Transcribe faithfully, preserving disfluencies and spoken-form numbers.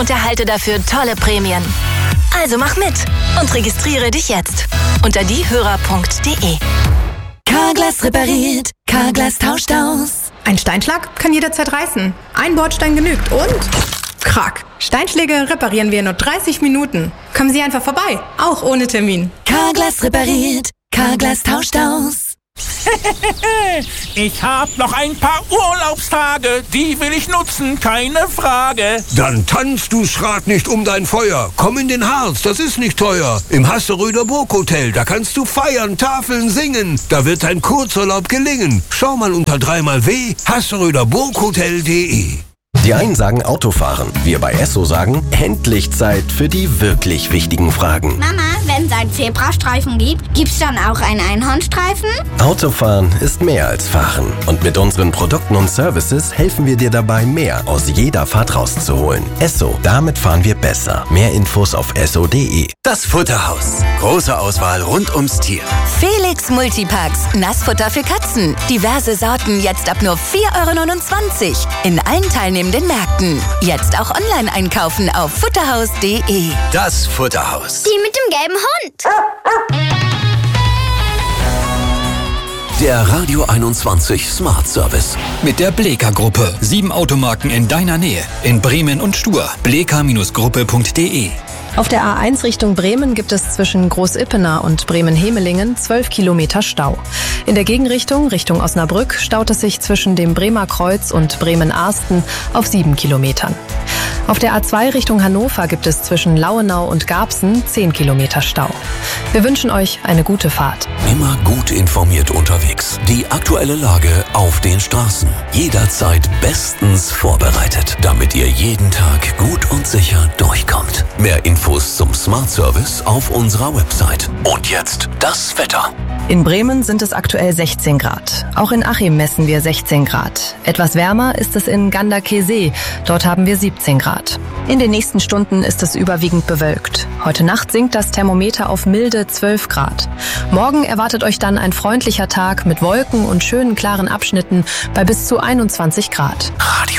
und erhalte dafür tolle Prämien. Also mach mit und registriere dich jetzt unter diehörer punkt de. Carglass repariert, Carglass tauscht aus. Ein Steinschlag kann jederzeit reißen. Ein Bordstein genügt und... Krack. Steinschläge reparieren wir in nur dreißig Minuten. Kommen Sie einfach vorbei, auch ohne Termin. Carglass repariert, Carglass tauscht aus. Ich hab noch ein paar Urlaubstage, die will ich nutzen, keine Frage. Dann tanzt du Schrat nicht um dein Feuer. Komm in den Harz, das ist nicht teuer. Im Hasseröder Burghotel, da kannst du feiern, Tafeln singen. Da wird dein Kurzurlaub gelingen. Schau mal unter dreimal w hasseröder burghotel punkt de. Die einen sagen Autofahren, wir bei Esso sagen, endlich Zeit für die wirklich wichtigen Fragen. Mama, wenn es einen Zebrastreifen gibt, gibt's dann auch einen Einhornstreifen? Autofahren ist mehr als Fahren. Und mit unseren Produkten und Services helfen wir dir dabei, mehr aus jeder Fahrt rauszuholen. Esso, damit fahren wir besser. Mehr Infos auf esso punkt de. Das Futterhaus. Große Auswahl rund ums Tier. Felix Multipacks, Nassfutter für Katzen. Diverse Sorten jetzt ab nur vier Euro neunundzwanzig. In allen teilnehmenden Märkten. Jetzt auch online einkaufen auf futterhaus punkt de. Das Futterhaus. Die mit dem gelben Hund. Der Radio einundzwanzig Smart Service. Mit der Bleka-Gruppe. Sieben Automarken in deiner Nähe. In Bremen und Stur. bleka Gruppe punkt de. Auf der A eins Richtung Bremen gibt es zwischen Großippener und Bremen-Hemelingen zwölf Kilometer Stau. In der Gegenrichtung, Richtung Osnabrück, staut es sich zwischen dem Bremer Kreuz und Bremen-Arsten auf sieben Kilometern. Auf der A zwei Richtung Hannover gibt es zwischen Lauenau und Garbsen zehn Kilometer Stau. Wir wünschen euch eine gute Fahrt. Immer gut informiert unterwegs. Die aktuelle Lage auf den Straßen. Jederzeit bestens vorbereitet, damit ihr jeden Tag gut und sicher durchkommt. Mehr Infos zum Smart Service auf unserer Website. Und jetzt das Wetter. In Bremen sind es aktuell sechzehn Grad. Auch in Achim messen wir sechzehn Grad. Etwas wärmer ist es in Ganderkesee. Dort haben wir siebzehn Grad. In den nächsten Stunden ist es überwiegend bewölkt. Heute Nacht sinkt das Thermometer auf milde zwölf Grad. Morgen erwartet euch dann ein freundlicher Tag mit Wolken und schönen klaren Abschnitten bei bis zu einundzwanzig Grad. Radio